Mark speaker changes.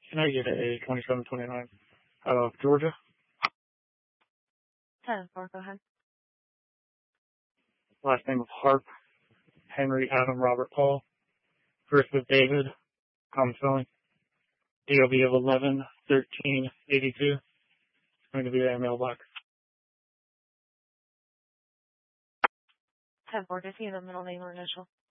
Speaker 1: Can I get a 2729 out of Georgia?
Speaker 2: 10-4, go ahead.
Speaker 1: Last name of Harp, Henry Adam Robert Paul. First of David, common spelling. DOB of 111382. It's going to be that mailbox.
Speaker 2: 10-4, just need the middle name or initial.